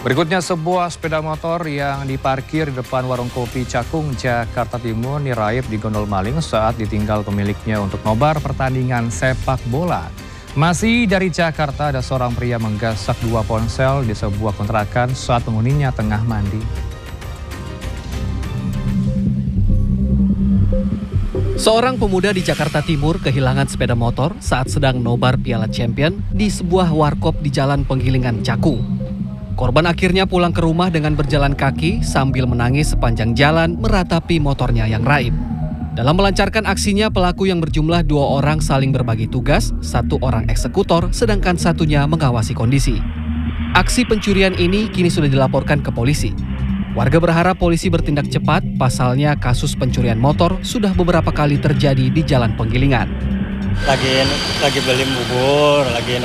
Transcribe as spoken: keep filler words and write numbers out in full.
Berikutnya sebuah sepeda motor yang diparkir di depan warung kopi Cakung, Jakarta Timur niraip digondol maling saat ditinggal pemiliknya untuk nobar pertandingan sepak bola. Masih dari Jakarta, ada seorang pria menggasak dua ponsel di sebuah kontrakan saat penghuninya tengah mandi. Seorang pemuda di Jakarta Timur kehilangan sepeda motor saat sedang nobar Piala Champion di sebuah warkop di Jalan Penggilingan Cakung. Korban akhirnya pulang ke rumah dengan berjalan kaki sambil menangis sepanjang jalan meratapi motornya yang raib. Dalam melancarkan aksinya, pelaku yang berjumlah dua orang saling berbagi tugas, satu orang eksekutor sedangkan satunya mengawasi kondisi. Aksi pencurian ini kini sudah dilaporkan ke polisi. Warga berharap polisi bertindak cepat, pasalnya kasus pencurian motor sudah beberapa kali terjadi di Jalan Penggilingan. Lagi lagi beli bubur, lagi